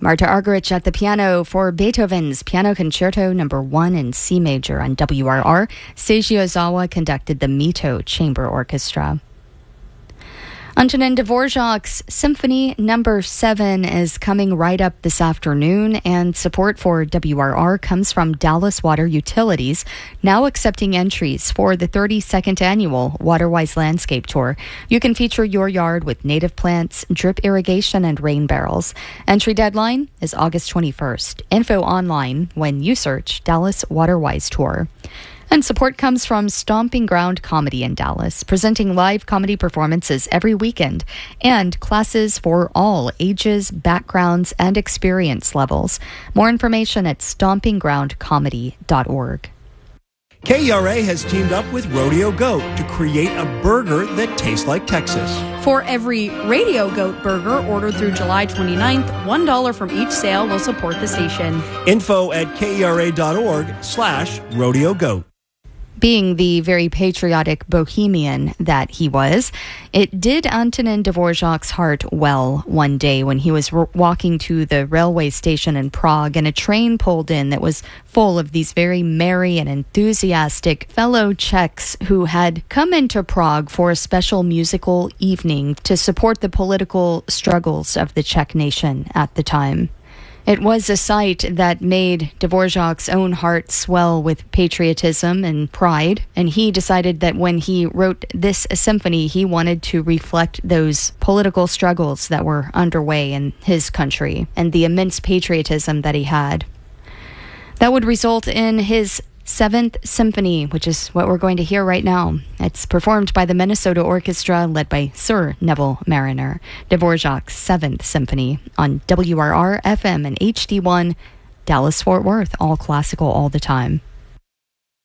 Marta Argerich at the piano for Beethoven's Piano Concerto No. 1 in C major on WRR. Seiji Ozawa conducted the Mito Chamber Orchestra. Antonin Dvorak's Symphony No. 7 is coming right up this afternoon, and support for WRR comes from Dallas Water Utilities, now accepting entries for the 32nd annual Waterwise Landscape Tour. You can feature your yard with native plants, drip irrigation, and rain barrels. Entry deadline is August 21st. Info online when you search Dallas Waterwise Tour. And support comes from Stomping Ground Comedy in Dallas, presenting live comedy performances every weekend and classes for all ages, backgrounds, and experience levels. More information at stompinggroundcomedy.org. KERA has teamed up with Rodeo Goat to create a burger that tastes like Texas. For every Radio Goat burger ordered through July 29th, $1 from each sale will support the station. Info at KERA.org/Rodeo Goat. Being the very patriotic bohemian that he was, it did Antonin Dvorak's heart well one day when he was walking to the railway station in Prague, and a train pulled in that was full of these very merry and enthusiastic fellow Czechs who had come into Prague for a special musical evening to support the political struggles of the Czech nation at the time. It was a sight that made Dvorak's own heart swell with patriotism and pride, and he decided that when he wrote this symphony, he wanted to reflect those political struggles that were underway in his country and the immense patriotism that he had. That would result in his Seventh Symphony, which is what we're going to hear right now. It's performed by the Minnesota Orchestra, led by Sir Neville Marriner. Dvorak's Seventh Symphony on WRR FM and HD1, Dallas-Fort Worth, all classical all the time.